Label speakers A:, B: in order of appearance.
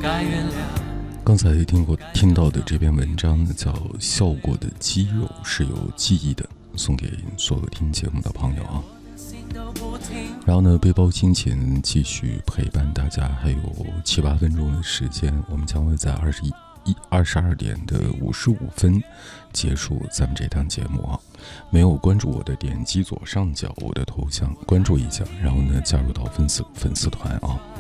A: 刚才听到的这篇文章呢，叫《笑过的肌肉是有记忆的》，送给所有听节目的朋友啊。然后呢，背包金钱继续陪伴大家，还有7、8分钟的时间，我们将会在22点55分结束咱们这档节目啊。没有关注我的，点击左上角我的头像关注一下，然后呢加入到粉丝团啊。